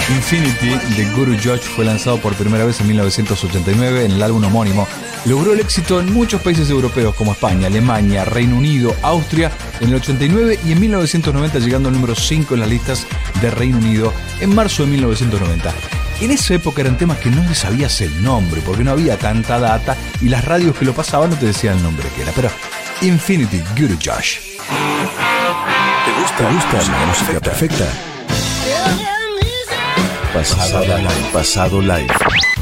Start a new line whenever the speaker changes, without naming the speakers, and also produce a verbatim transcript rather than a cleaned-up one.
Infinity de Guru Josh fue lanzado por primera vez en mil novecientos ochenta y nueve en el álbum homónimo. Logró el éxito en muchos países europeos como España, Alemania, Reino Unido, Austria en el ochenta y nueve y en mil novecientos noventa llegando al número cinco en las listas de Reino Unido en marzo de mil novecientos noventa. En esa época eran temas que no le sabías el nombre porque no había tanta data y las radios que lo pasaban no te decían el nombre que era. Pero Infinity, Guru Josh.
¿Te gusta, ¿Te gusta la música perfecta? Pasado live. Pasado live.